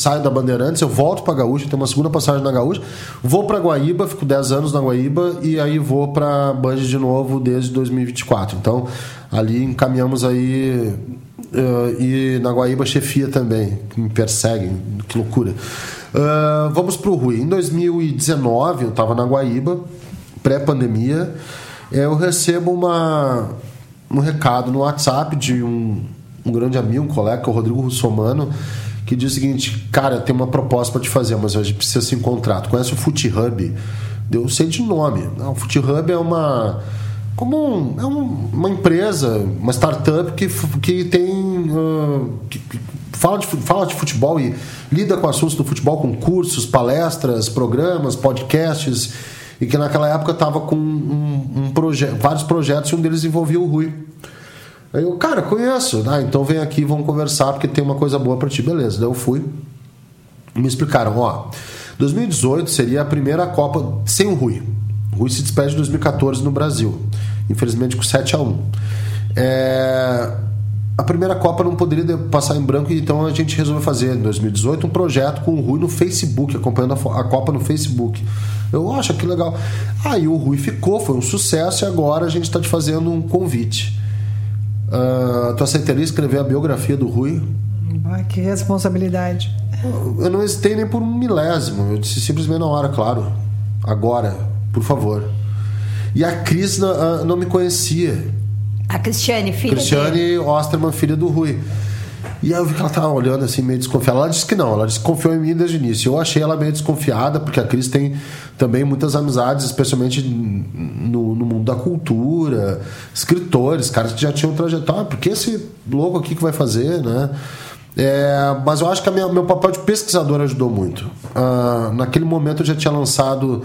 saio da Bandeirantes, eu volto para Gaúcha, tenho uma segunda passagem na Gaúcha, vou para Guaíba, fico 10 anos na Guaíba e aí vou para Band de novo desde 2024. Então, ali encaminhamos aí e na Guaíba chefia também, que me perseguem, que loucura. Vamos pro Rui. Em 2019, eu estava na Guaíba, pré-pandemia, eu recebo um recado no WhatsApp de um grande amigo, um colega, que é o Rodrigo Russomano, que diz o seguinte: cara, tem uma proposta para te fazer, mas a gente precisa se encontrar. Tu conhece o FootHub? Eu sei de nome. O FootHub é uma empresa, uma startup que tem que fala de futebol e lida com assuntos do futebol, com cursos, palestras, programas, podcasts, e que naquela época estava com vários projetos e um deles envolvia o Rui. Aí eu, cara, conheço. Então vem aqui, vamos conversar porque tem uma coisa boa para ti. Beleza, daí eu fui e me explicaram, 2018 seria a primeira Copa sem o Rui. O Rui se despede em 2014 no Brasil, infelizmente com 7-1. A primeira Copa não poderia passar em branco, então a gente resolveu fazer em 2018 um projeto com o Rui no Facebook, acompanhando a Copa no Facebook. Eu acho que legal. Aí o Rui ficou, foi um sucesso, e agora a gente está te fazendo um convite. Tu aceitaria escrever a biografia do Rui? Que responsabilidade. Eu não hesitei nem por um milésimo. Eu disse simplesmente na hora, claro. Agora, por favor. E a Cris não me conhecia. A Cristiane, filha Cristiane Osterman, filha do Rui. E aí eu vi que ela estava olhando assim, meio desconfiada. Ela disse que não, ela desconfiou em mim desde o início. Eu achei ela meio desconfiada, porque a Cris tem também muitas amizades, especialmente no mundo da cultura, escritores, caras que já tinham trajetória. Por que esse louco aqui que vai fazer, né? Mas eu acho que meu papel de pesquisador ajudou muito. Naquele momento eu já tinha lançado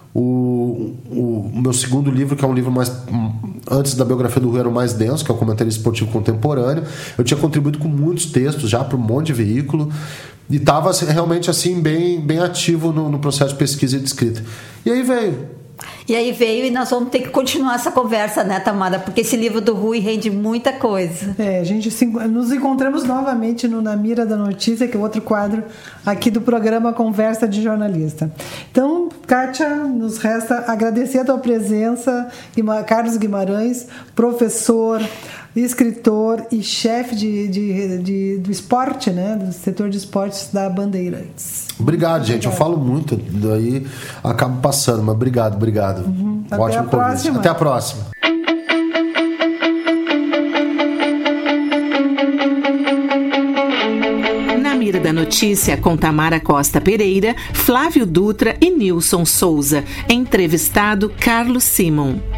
o meu segundo livro, que é um livro mais antes da biografia do Rui, era o mais denso, que é o Comentário Esportivo Contemporâneo. Eu tinha contribuído com muitos textos já para um monte de veículo e estava realmente assim bem ativo no processo de pesquisa e de escrita. E aí veio e nós vamos ter que continuar essa conversa, né, Tamara? Porque esse livro do Rui rende muita coisa. A gente nos encontramos novamente no Na Mira da Notícia, que é outro quadro aqui do programa Conversa de Jornalista. Então, Kátia, nos resta agradecer a tua presença, Carlos Guimarães, professor, escritor e chefe do esporte, né, do setor de esportes da Bandeirantes. Obrigado, gente. Eu falo muito, daí acabo passando, mas obrigado. Ótimo convite. Até a próxima. Na Mira da Notícia, com Tamara Costa Pereira, Flávio Dutra e Nilson Souza. Entrevistado Carlos Simon.